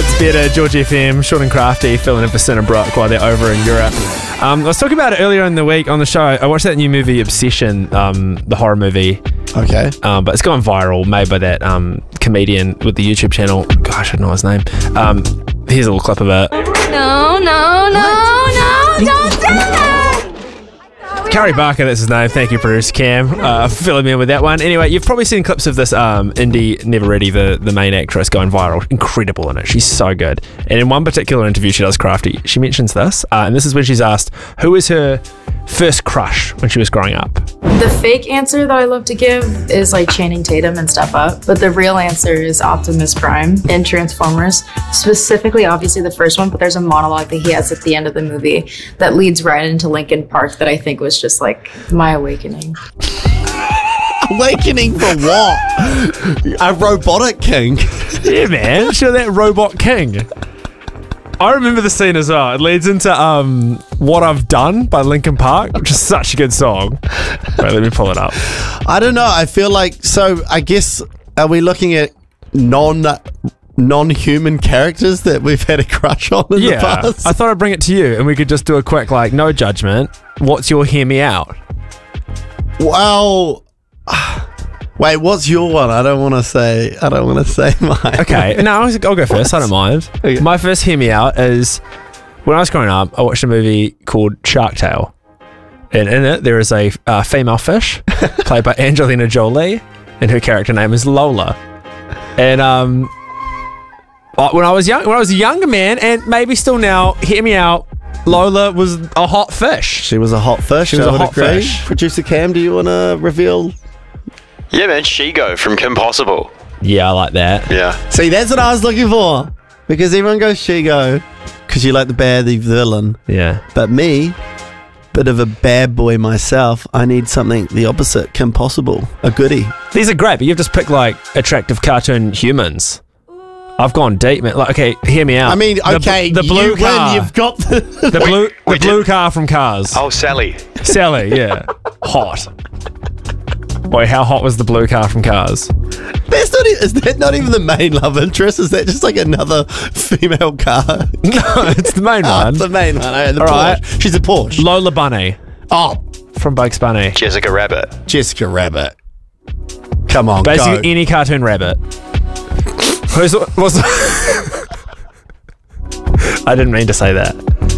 It's better. George FM, Sean and Crafty filling in for Cinna Brook while they're over in Europe. I was talking about it earlier in the week on the show. I watched that new movie, Obsession, the horror movie. Okay. But it's gone viral, made by that comedian with the YouTube channel. Gosh, I don't know his name. Here's a little clip of it. No, don't do that! Carrie Barker, that's his name. Thank you, producer Cam, for filling me in with that one. Anyway, you've probably seen clips of this Indy Never Ready, the main actress, going viral. Incredible in it. She's so good. And in one particular interview she does, Crafty, she mentions this, and this is when she's asked, who was her first crush when she was growing up? The fake answer that I love to give is like Channing Tatum and Step Up, but the real answer is Optimus Prime in Transformers. Specifically, obviously the first one, but there's a monologue that he has at the end of the movie that leads right into Linkin Park that I think was just like my awakening. Awakening for what? A robotic king? Yeah, man. Sure, that Robot King. I remember the scene as well. It leads into What I've Done by Linkin Park, which is such a good song. Wait, let me pull it up. I don't know. I feel like, so I guess, are we looking at non-human characters that we've had a crush on in the past? I thought I'd bring it to you and we could just do a quick, like, no judgment. What's your hear me out? Well, wait, what's your one? I don't want to say mine. Okay, no, I'll go first. I don't mind. Okay. My first hear me out is when I was growing up, I watched a movie called Shark Tale. And in it, there is a female fish played by Angelina Jolie, and her character name is Lola. And when I was a younger man, and maybe still now, hear me out, Lola was a hot fish. She was a hot fish. She was a hot fish. Producer Cam, do you want to reveal? Yeah, man, Shigo from Kim Possible. Yeah, I like that. Yeah. See, that's what I was looking for. Because everyone goes Shigo, because you like the villain. Yeah. But me, bit of a bad boy myself, I need something the opposite, Kim Possible, a goodie. These are great, but you've just picked like attractive cartoon humans. I've gone deep, man. Like, okay, hear me out. I mean, okay, the blue you car. win, you've got the blue car from Cars. Oh, Sally. Sally, yeah. Hot. Boy, how hot was the blue car from Cars? Is that not even the main love interest? Is that just like another female car? No, it's the main one. The main one. The All Porsche. right. She's a Porsche. Lola Bunny. Oh, from Bugs Bunny. Jessica Rabbit. Jessica Rabbit. Come on, basically go. any cartoon rabbit. I didn't mean to say that.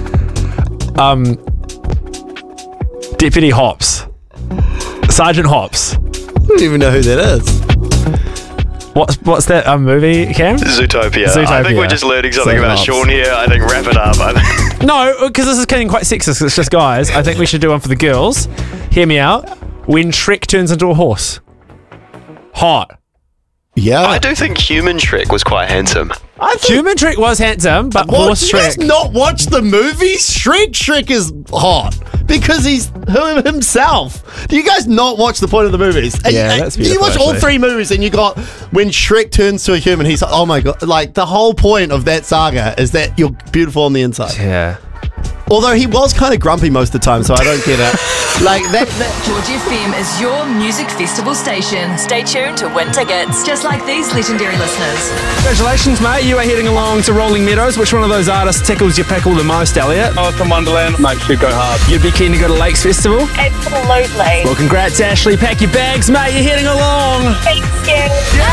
Deputy Hops. Sergeant Hops. I don't even know who that is. What's that movie, Cam? Zootopia. Zootopia. I think we're just learning something about Sean here. I think wrap it up. No, because this is getting quite sexist. It's just guys. I think we should do one for the girls. Hear me out. When Shrek turns into a horse. Hot. Yeah. I do think human Shrek was quite handsome. Human Shrek was handsome, but horse Did you guys Shrek. not watch the movies? Shrek is hot because he's himself. Do you guys not watch the point of the movies? Yeah, that's You beautiful, watch all actually. 3 movies and you got when Shrek turns to a human, he's like, oh my god. Like the whole point of that saga is that you're beautiful on the inside. Yeah. Although he was kind of grumpy most of the time, so I don't get it. Like that George FM is your music festival station. Stay tuned to win tickets, just like these legendary listeners. Congratulations, mate. You are heading along to Rolling Meadows. Which one of those artists tickles your pickle the most, Elliot? Oh, from Wonderland. Mate, should go hard. You'd be keen to go to Lakes Festival? Absolutely. Well, congrats, Ashley. Pack your bags, mate. You're heading along. Thank you.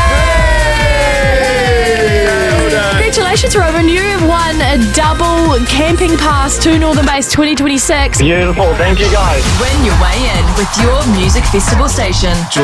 Congratulations, Robin. You have won a double camping pass to Northern Base 2026. Beautiful. Thank you, guys. Win your way in with your music festival station.